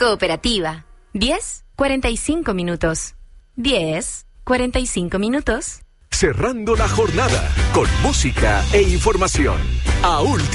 Cooperativa. 10:45 minutos. 10:45 minutos. Cerrando la jornada con música e información. A